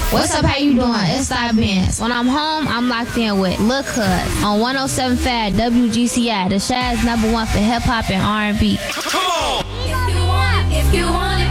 What's up, how you doing? It's Sty Benz. When I'm home, I'm locked in with Lil Cuz on 107 Fat WGCI, the Shad's #1 for hip hop and R&B. Come on! If you want it.